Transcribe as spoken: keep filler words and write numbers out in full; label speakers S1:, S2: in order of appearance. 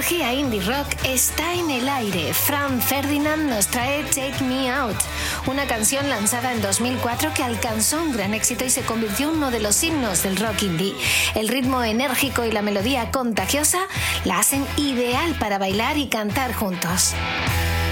S1: energía indie rock está en el aire. Franz Ferdinand nos trae Take Me Out, una canción lanzada en dos mil cuatro que alcanzó un gran éxito y se convirtió en uno de los himnos del rock indie. El ritmo enérgico y la melodía contagiosa la hacen ideal para bailar y cantar juntos.